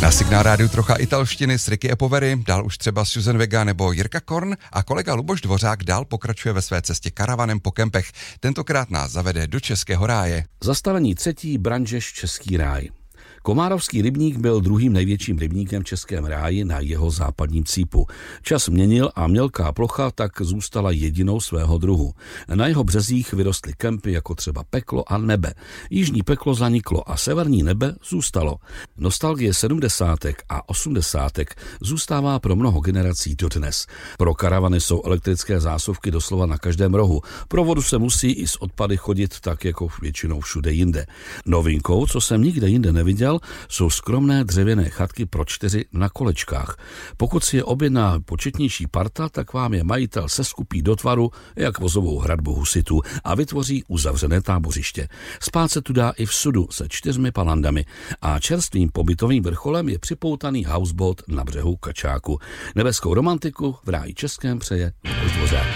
Na Signál rádiu trocha italštiny s Ricky Epovery, dál už třeba Susan Vega nebo Jirka Korn a kolega Luboš Dvořák dál pokračuje ve své cestě karavanem po kempech. Tentokrát nás zavede do Českého ráje. Zastavení 3. Branžeš Český ráj. Komárovský rybník byl druhým největším rybníkem v Českém ráji na jeho západním cípu. Čas měnil a mělká plocha tak zůstala jedinou svého druhu. Na jeho březích vyrostly kempy jako třeba Peklo a Nebe. Jižní Peklo zaniklo a severní Nebe zůstalo. Nostalgie 70. a 80. zůstává pro mnoho generací dodnes. Pro karavany jsou elektrické zásuvky doslova na každém rohu. Pro vodu se musí i s odpady chodit tak jako většinou všude jinde. Novinkou, co jsem nikde jinde neviděl, jsou skromné dřevěné chatky pro 4 na kolečkách. Pokud si je objedná početnější parta, tak vám je majitel seskupí do tvaru jak vozovou hradbu husitů a vytvoří uzavřené tábořiště. Spát se tu dá i v sudu se 4 palandami a čerstvým pobytovým vrcholem je připoutaný houseboat na břehu Kačáku. Nebeskou romantiku v ráji českém přeje Luboš Dvořák.